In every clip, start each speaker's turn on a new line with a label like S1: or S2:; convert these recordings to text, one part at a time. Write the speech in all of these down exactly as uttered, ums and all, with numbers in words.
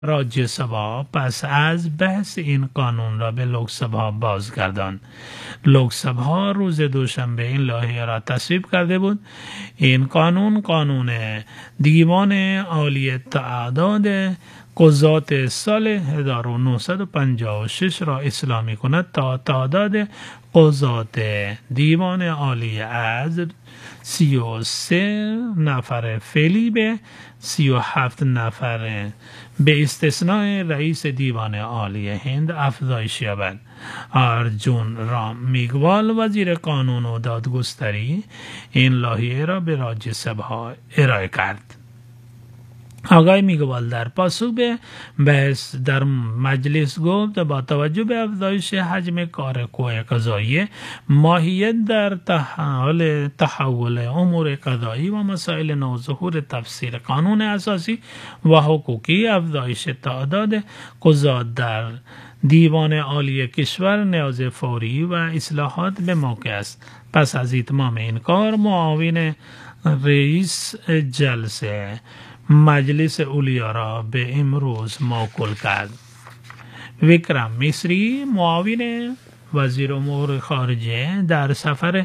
S1: راج්‍යسभا پس از بحث این قانون را به لوکسभा بازگرداند. لوکسभा روز دوشنبه این لایحه را تصویب کرده بود. این قانون قانون دیوان عالی تعداد قضات سال هزار و نهصد و پنجاه و شش را اصلاح می کند تا تعداد قضات دیوان عالی از سی و سه نفر فعلی به سی و هفت نفر به استثناء رئیس دیوان عالی هند افزایش یابد. ارجون رام میگوال وزیر قانون و دادگستری این لایحه را به راج்‍යسभा ارائه کرد. آقای میگوال در پاسخ به بحث در مجلس گفت با توجه به افزایش حجم کار قوه قضاییه، ماهیت در حال تحول امور قضایی و مسائل نوظهور تفسیر قانون اساسی و حقوقی، افزایش تعداد قضات در دیوان عالی کشور نیاز فوری و اصلاحات به موقع است. پس از اتمام این کار، معاون رئیس جلسه مجلس اولیا را به امروز موکول کرد. وکرم میسری معاون وزیر امور خارجه در سفر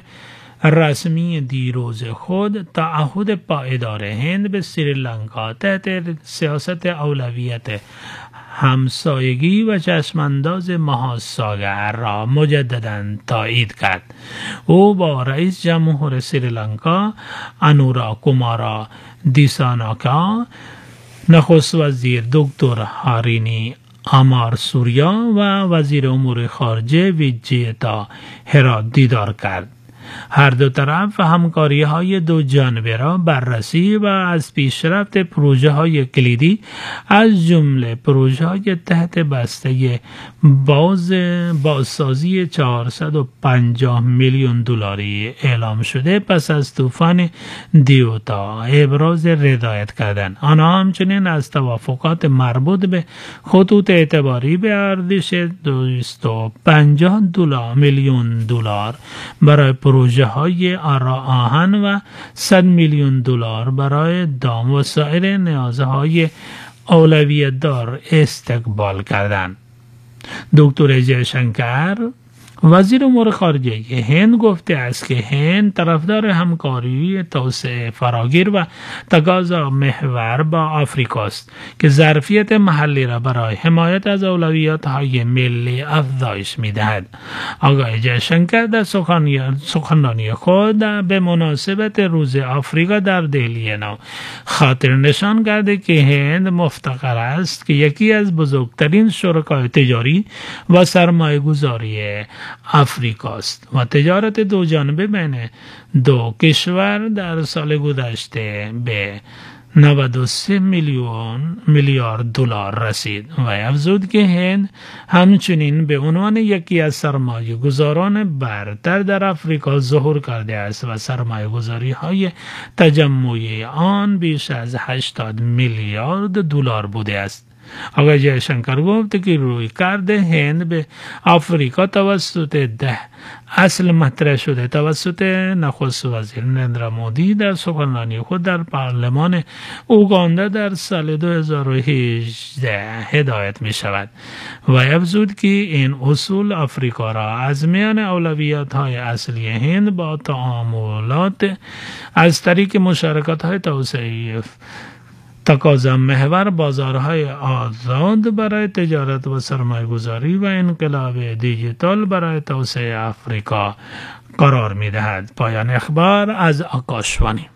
S1: رسمی دیروز خود تعهد پایدار هند به سریلانکا تحت سیاست اولویت همسایگی و چشمانداز مهاساگر را مجددا تایید کرد. او با رئیس جمهور سریلانکا انورا کومارا دیساناکا، نخست وزیر دکتر هارینی آمار سوریا و وزیر امور خارجه ویجیتا هرا دیدار کرد. هر دو طرف همکاری های دو جانبه را بررسی و از پیشرفت پروژه های کلیدی از جمله پروژه های تحت بسته باز بازسازی چهارصد و پنجاه میلیون دلاری اعلام شده پس از طوفان دیوتا ابراز رضایت کردند. آنها همچنین از توافقات مربوط به خطوط اعتباری به ارزش دویست و پنجاه میلیون دلار برای پروژه های آهن و صد میلیون دلار برای دام و سایر نیازهای اولویت دار استقبال کردند. دکتر جیشنکر وزیر امور خارجه هند گفته است که هند طرفدار همکاری توسعه فراگیر و تقاضا محور با آفریقا است که ظرفیت محلی را برای حمایت از اولویات های ملی افزایش می‌دهد. آقای جیشنکر در سخنرانی خود به مناسبت روز آفریقا در دهلی نو خاطر نشان کرده که هند مفتخر است که یکی از بزرگترین شرکای تجاری و سرمایه‌گذاری آفریقا است و تجارت دو جانبه بین دو کشور در سال گذشته به نود و سه میلیون میلیارد دلار رسید و افزود که هند همچنین به عنوان یکی از سرمایه گذاران برتر در آفریقا ظهور کرده است و سرمایه گذاری های تجمعی آن بیش از هشتاد میلیارد دلار بوده است. آقای جیشنکر گفت که روی کرده هند به آفریقا توسط ده اصل مطرح شده توسط نخست وزیر نریندرا مودی در سخنرانی خود در پارلمان اوگاندا در سال دو هزار و هجده هدایت می شود و افزود که این اصول آفریقا را از میان اولویات های اصلی هند با تعاملات از طریق مشارکت های توسعه تقاضا محور، بازارهای آزاد برای تجارت و سرمایه گذاری و انقلاب دیجیتال برای توسعه آفریقا قرار می دهد. پایان اخبار از آکاشوانی.